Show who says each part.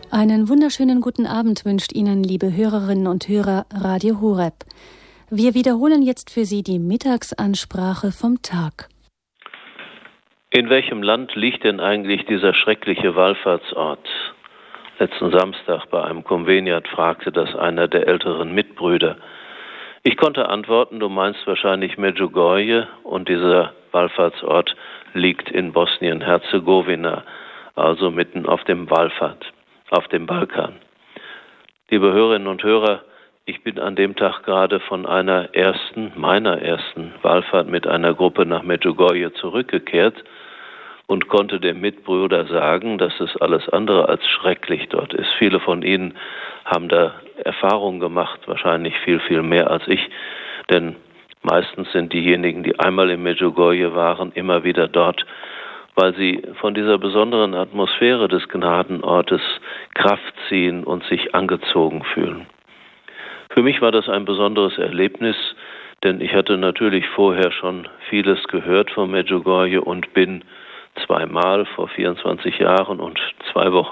Speaker 1: Einen wunderschönen guten Abend wünscht Ihnen, liebe Hörerinnen und Hörer, Radio Horeb. Wir wiederholen jetzt für Sie die Mittagsansprache vom Tag.
Speaker 2: In welchem Land liegt denn eigentlich dieser schreckliche Wallfahrtsort? Letzten Samstag bei einem Konveniat fragte das einer der älteren Mitbrüder. Ich konnte antworten, du meinst wahrscheinlich Medjugorje, und dieser Wallfahrtsort liegt in Bosnien-Herzegowina, also mitten auf dem Wallfahrt, auf dem Balkan. Liebe Hörerinnen und Hörer, ich bin an dem Tag gerade von meiner ersten Wallfahrt mit einer Gruppe nach Medjugorje zurückgekehrt und konnte dem Mitbrüder sagen, dass es alles andere als schrecklich dort ist. Viele von Ihnen haben da Erfahrungen gemacht, wahrscheinlich viel, viel mehr als ich, denn meistens sind diejenigen, die einmal in Medjugorje waren, immer wieder dort, weil sie von dieser besonderen Atmosphäre des Gnadenortes Kraft ziehen und sich angezogen fühlen. Für mich war das ein besonderes Erlebnis, denn ich hatte natürlich vorher schon vieles gehört von Medjugorje und bin zweimal vor 24 Jahren und 2 Wochen